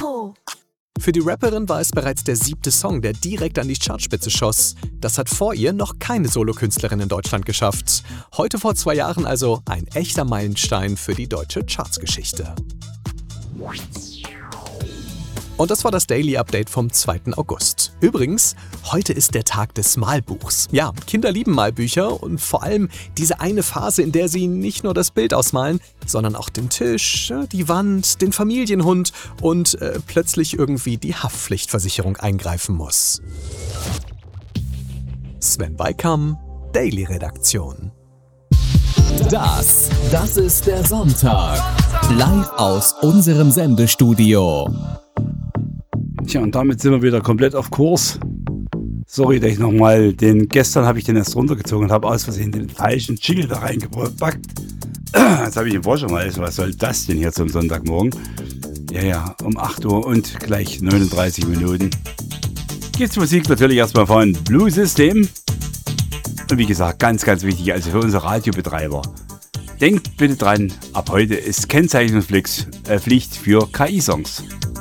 Tempo. Für die Rapperin war es bereits der 7. Song, der direkt an die Chartspitze schoss. Das hat vor ihr noch keine Solokünstlerin in Deutschland geschafft. Heute vor 2 Jahren also ein echter Meilenstein für die deutsche Chartsgeschichte. Und das war das Daily Update vom 2. August. Übrigens, heute ist der Tag des Malbuchs. Ja, Kinder lieben Malbücher und vor allem diese eine Phase, in der sie nicht nur das Bild ausmalen, sondern auch den Tisch, die Wand, den Familienhund und plötzlich irgendwie die Haftpflichtversicherung eingreifen muss. Sven Weikam, Daily Redaktion. Das ist der Sonntag. Live aus unserem Sendestudio. Tja, und damit sind wir wieder komplett auf Kurs. Sorry, dass ich nochmal gestern habe ich den erst runtergezogen und habe aus Versehen den falschen Jingle da reingepackt. Jetzt habe ich den Forscher mal, was soll das denn hier zum Sonntagmorgen? Ja, um 8 Uhr und gleich 39 Minuten. Gibt's Musik natürlich erstmal von Blue System. Und wie gesagt, ganz, ganz wichtig, also für unsere Radiobetreiber. Denkt bitte dran, ab heute ist Kennzeichnungspflicht für KI-Songs.